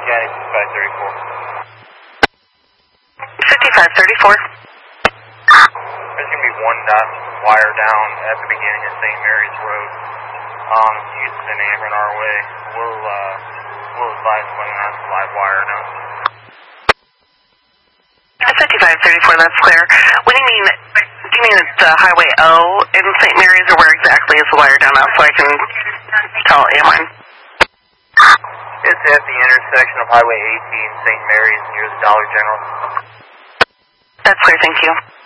County 5534. 5534. There's going to be one dot wire down at the beginning of St. Mary's Road. You can send Ameren our way. We'll advise whether or not it's a live wire or not. 5534, that's clear. What do you mean? Do you mean it's Highway O in St. Mary's, or where exactly is the wire down at so I can tell Ameren? It's at the intersection of Highway 18 St. Mary's near the Dollar General. That's clear, thank you.